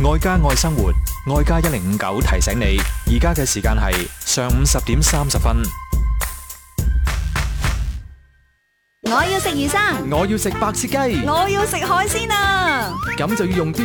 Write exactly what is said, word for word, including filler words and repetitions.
愛家愛生活，愛家一零五九提醒你，而家嘅時間係上午十點三十分。 我要食魚生， 我要食白切雞， 我要食海鮮啊！ 咁就要用